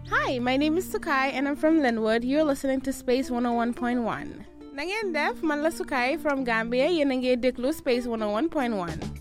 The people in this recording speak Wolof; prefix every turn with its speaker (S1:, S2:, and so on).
S1: Hi, my name is Sukai and I'm from Linwood. You're listening to Space 101.1. Nangen def, man la Sukai from Gambia, yenenge deklu Space 101.1.